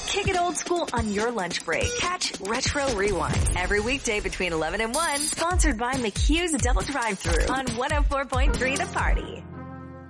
kick it old school on your lunch break. Catch Retro Rewind every weekday between 11 and 1. Sponsored by McHugh's Double Drive-Thru on 104.3 The Party.